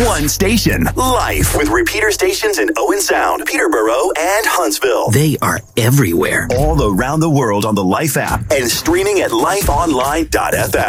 One station. Life with repeater stations in Owen Sound, Peterborough, and Huntsville. They are everywhere. All around the world on the Life app and streaming at lifeonline.fm.